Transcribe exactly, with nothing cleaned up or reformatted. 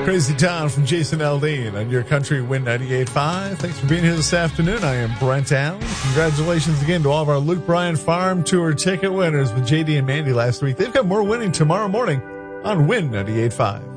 Crazy Town from Jason Aldean on your country Win ninety-eight point five. Thanks for being here this afternoon. I am Brent Allen. Congratulations again to all of our Luke Bryan Farm Tour ticket winners with J D and Mandy last week. They've got more winning tomorrow morning on Win ninety-eight point five.